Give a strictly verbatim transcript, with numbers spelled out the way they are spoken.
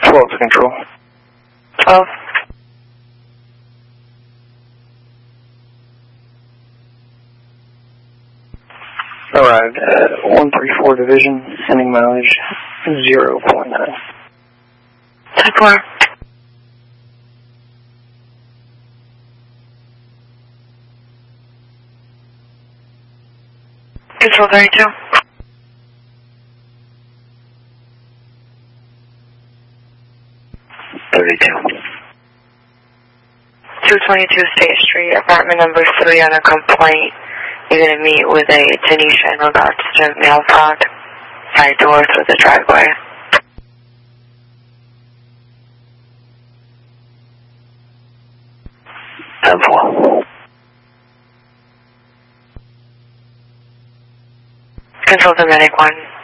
twelve to control. twelve. Arrived at one three four Division, sending mileage zero point nine. ten four. Control thirty-two. thirty-two. two twenty-two State Street, apartment number three on a complaint. You're going to meet with a Tanisha in regards to mail fraud. Side doors with the driveway. ten four. Control the medic one.